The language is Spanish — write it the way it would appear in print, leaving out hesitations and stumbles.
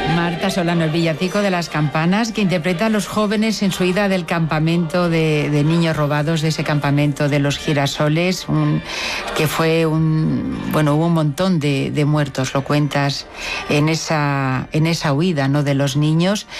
Marta Solano, el villancico de las campanas, que interpreta a los jóvenes en su ida del campamento de niños robados, de ese campamento de los girasoles, que fue hubo un montón de muertos, lo cuentas en esa huida, ¿no?, de los niños.